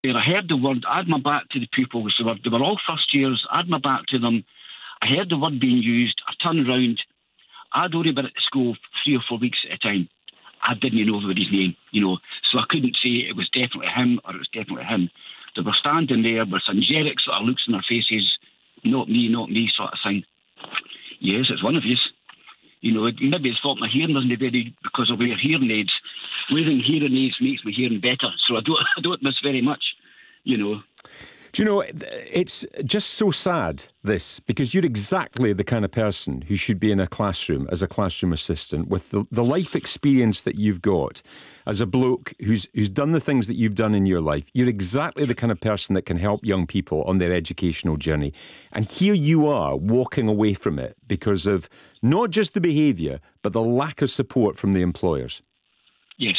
where I heard the word, I had my back to the pupils. They were all first years. I had my back to them. I heard the word being used. I turned around. I'd only been at the school 3 or 4 weeks at a time. I didn't know everybody's name, so I couldn't say it was definitely him or it was definitely him. They were standing there with angelic sort of looks on their faces, not me, sort of thing. Yes, it's one of you. Maybe it's thought my hearing wasn't very because I wear hearing aids. Wearing hearing aids makes my hearing better, so I don't miss very much, Do you know, it's just so sad, this, because you're exactly the kind of person who should be in a classroom as a classroom assistant with the life experience that you've got as a bloke who's done the things that you've done in your life. You're exactly the kind of person that can help young people on their educational journey. And here you are walking away from it because of not just the behaviour, but the lack of support from the employers. Yes,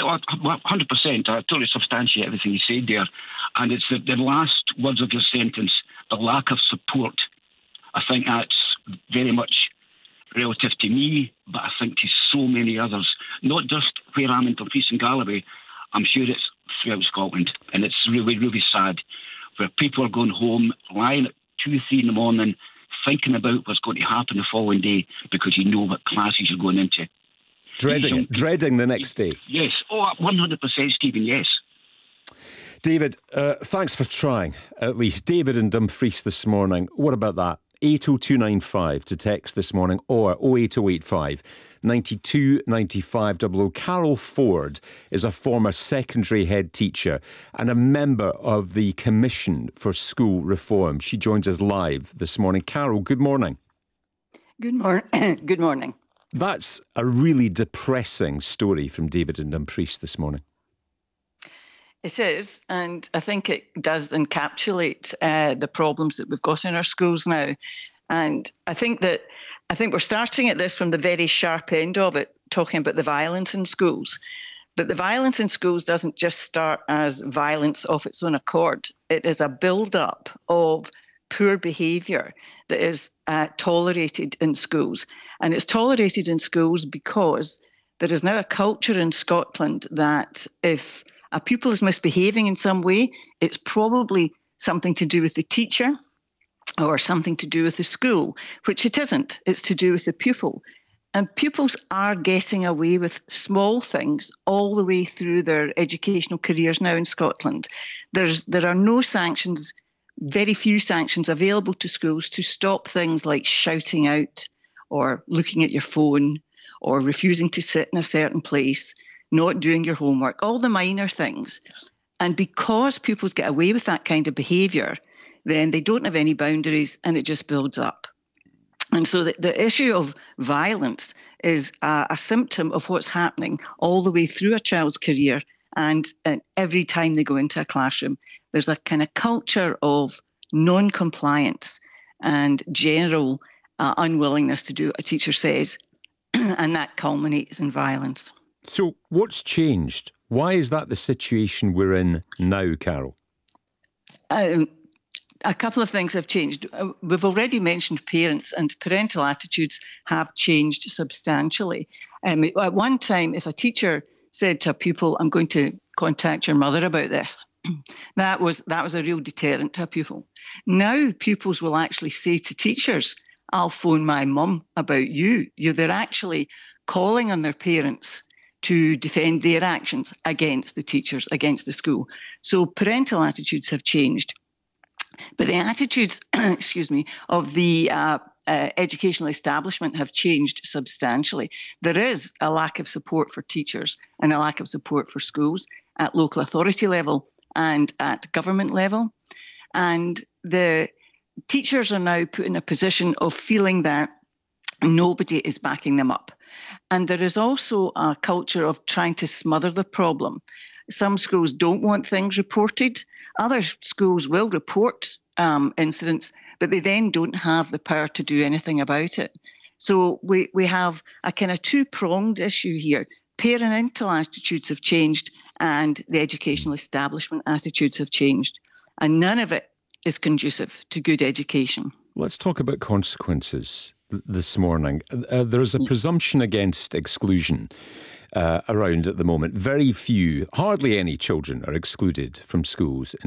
100%. I totally substantiate everything you said there. And it's the last words of your sentence, the lack of support. I think that's very much relative to me, but I think to so many others. Not just where I'm in Dumfries and Galloway, I'm sure it's throughout Scotland. And it's really, really sad, where people are going home, lying at 2 or 3 in the morning, thinking about what's going to happen the following day because you know what classes you're going into. Dreading the next day. Yes. 100%, Stephen, yes. David, thanks for trying, at least. David in Dumfries this morning. What about that? 80295 to text this morning, or 08085 92 95 00. Carol Ford is a former secondary head teacher and a member of the Commission for School Reform. She joins us live this morning. Carol, good morning. Good morning. That's a really depressing story from David in Dumfries this morning. It is, and I think it does encapsulate the problems that we've got in our schools now. And I think we're starting at this from the very sharp end of it, talking about the violence in schools. But the violence in schools doesn't just start as violence of its own accord. It is a build-up of poor behaviour that is tolerated in schools. And it's tolerated in schools because there is now a culture in Scotland that if a pupil is misbehaving in some way, it's probably something to do with the teacher or something to do with the school, which it isn't. It's to do with the pupil. And pupils are getting away with small things all the way through their educational careers now in Scotland. There are no sanctions, very few sanctions available to schools to stop things like shouting out or looking at your phone or refusing to sit in a certain place, not doing your homework, all the minor things. And because pupils get away with that kind of behaviour, then they don't have any boundaries and it just builds up. And so the issue of violence is a symptom of what's happening all the way through a child's career and every time they go into a classroom. There's a kind of culture of non-compliance and general unwillingness to do what a teacher says, and that culminates in violence. So what's changed? Why is that the situation we're in now, Carol? A couple of things have changed. We've already mentioned parents, and parental attitudes have changed substantially. At one time, if a teacher said to a pupil, "I'm going to contact your mother about this," that was a real deterrent to a pupil. Now pupils will actually say to teachers, "I'll phone my mum about you." They're actually calling on their parents to defend their actions against the teachers, against the school. So parental attitudes have changed. But the attitudes, of the educational establishment have changed substantially. There is a lack of support for teachers and a lack of support for schools at local authority level and at government level. And the teachers are now put in a position of feeling that nobody is backing them up. And there is also a culture of trying to smother the problem. Some schools don't want things reported. Other schools will report incidents, but they then don't have the power to do anything about it. So we have a kind of two-pronged issue here. Parental attitudes have changed and the educational establishment attitudes have changed. And none of it is conducive to good education. Let's talk about consequences this morning. There is a presumption against exclusion. around at the moment. Very few, hardly any children are excluded from schools